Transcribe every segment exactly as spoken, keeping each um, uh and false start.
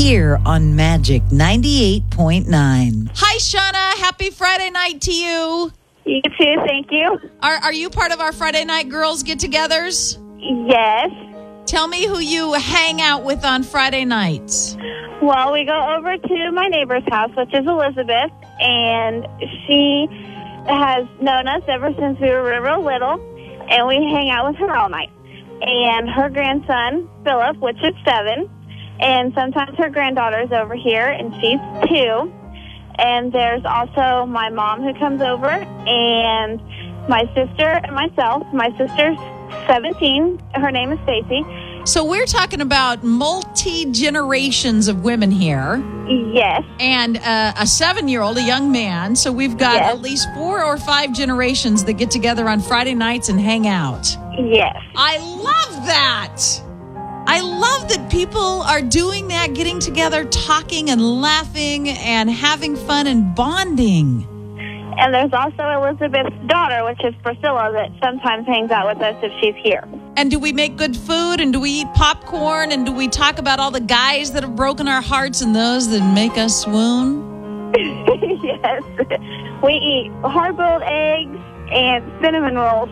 here on Magic ninety-eight point nine. Hi, Shauna. Happy Friday night to you. You too, thank you. Are, are you part of our Friday night girls get-togethers? Yes. Tell me who you hang out with on Friday nights. Well, we go over to my neighbor's house, which is Elizabeth, and she has known us ever since we were real little, and we hang out with her all night. And her grandson, Philip, which is seven, and sometimes her granddaughter's over here, and she's two. And there's also my mom who comes over, and my sister and myself. My sister's seventeen. Her name is Stacy. So we're talking about multi-generations of women here. Yes. And uh, a seven-year-old, a young man. So we've got Yes. at least four or five generations that get together on Friday nights and hang out. Yes. I love that. I love that people are doing that, getting together, talking and laughing and having fun and bonding. And there's also Elizabeth's daughter, which is Priscilla, that sometimes hangs out with us if she's here. And do we make good food? And do we eat popcorn? And do we talk about all the guys that have broken our hearts and those that make us swoon? Yes. We eat hard-boiled eggs and cinnamon rolls.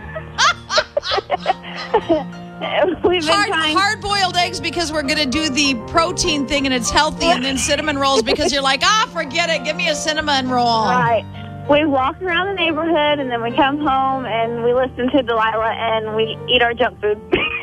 We've been Hard, trying... hard-boiled eggs because we're going to do the protein thing and it's healthy. And then cinnamon rolls because you're like, ah, forget it. Give me a cinnamon roll. Right. We walk around the neighborhood, and then we come home, and we listen to Delilah, and we eat our junk food.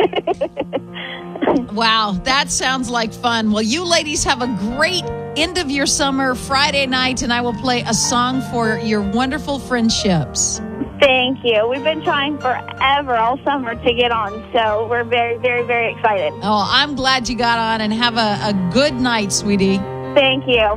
Wow, that sounds like fun. Well, you ladies have a great end of your summer Friday night, and I will play a song for your wonderful friendships. Thank you. We've been trying forever all summer to get on, so we're very, very, very excited. Oh, I'm glad you got on, and have a, a good night, sweetie. Thank you.